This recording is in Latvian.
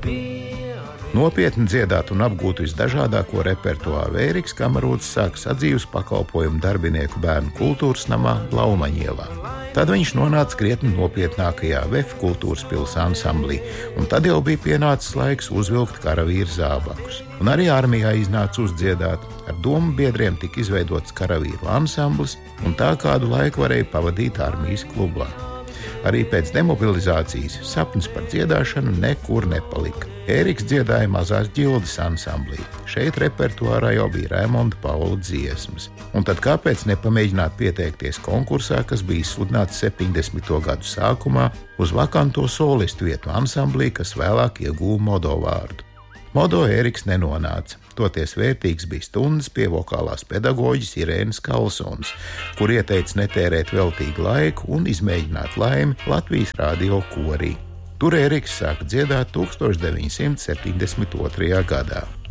Nopietni dziedāt un apgūt visdažādāko repertuāru Ēriks Kamarūds sāka sadzīves pakalpojumu darbinieku bērnu kultūras namā Blaumaņielā. Tad viņš nonāca krietni nopietnākajā VF kultūras pils ansamblī, un tad jau bija pienācis laiks uzvilkt karavīru zābakus. Un arī armijā iznāca uzdziedāt. Ar domu biedriem tika izveidots karavīru ansamblis, un tā kādu laiku varēja pavadīt armijas klubā. Arī pēc demobilizācijas sapnis par dziedāšanu nekur nepalika. Ēriks dziedāja Mazās ģildes ansamblī. Šeit repertuārā jau bija Raimonda Paula dziesmas. Un tad kāpēc nepamēģināt pieteikties konkursā, kas bija izsludināts 70. gadu sākumā uz vakanto solistu vietu ansamblī, kas vēlāk ieguva Modo vārdu. Modo Ēriks nenonāca. Toties vērtīgs bija stundas pie vokālās pedagoģis Irēnas Kalsonas, kur ieteica netērēt veltīgu laiku un izmēģināt laimi Latvijas radio korī. Tur Ēriks sāka dziedāt 1972. gadā.